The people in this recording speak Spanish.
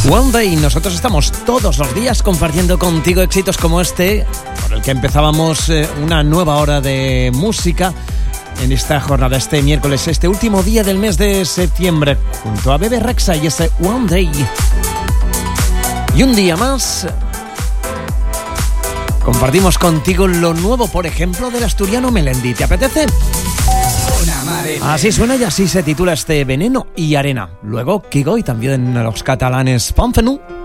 One Day. Nosotros estamos todos los días compartiendo contigo éxitos como este, por el que empezábamos una nueva hora de música en esta jornada, este miércoles, este último día del mes de septiembre, junto a Bebe Rexha y ese One Day. Y un día más compartimos contigo lo nuevo, por ejemplo, del asturiano Melendi. ¿Te apetece? Así suena y así se titula este Veneno y Arena. Luego Kigo y también los catalanes Panfenú.